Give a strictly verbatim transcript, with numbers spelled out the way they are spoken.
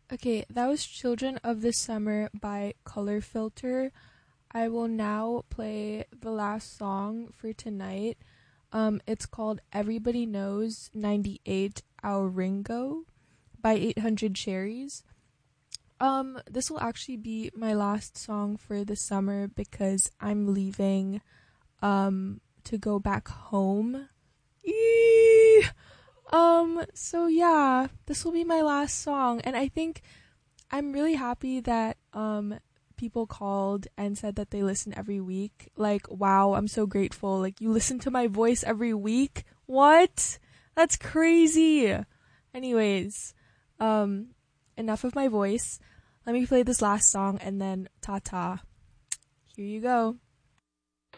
Okay, that was Children of the Summer by Color Filter. I will now play the last song for tonight. Um, it's called Everybody Knows ninety-eight Our Ringo by eight hundred Cherries. Um, this will actually be my last song for the summer because I'm leaving um to go back home. Eee! Um, so yeah, this will be my last song, and I think I'm really happy that um people called and said that they listen every week. Like, wow, I'm so grateful. Like, you listen to my voice every week? What? That's crazy. Anyways, um enough of my voice. Let me play this last song and then ta-ta. Here you go.